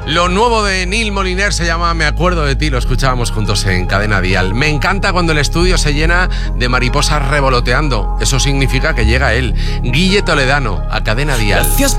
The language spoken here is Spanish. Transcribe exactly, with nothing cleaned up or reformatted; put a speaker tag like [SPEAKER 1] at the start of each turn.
[SPEAKER 1] Lo nuevo de Neil Moliner se llama Me acuerdo de ti, lo escuchábamos juntos en Cadena Dial. Me encanta cuando el estudio se llena de mariposas revoloteando. Eso significa que llega él, Guille Toledano, a Cadena Dial.
[SPEAKER 2] Gracias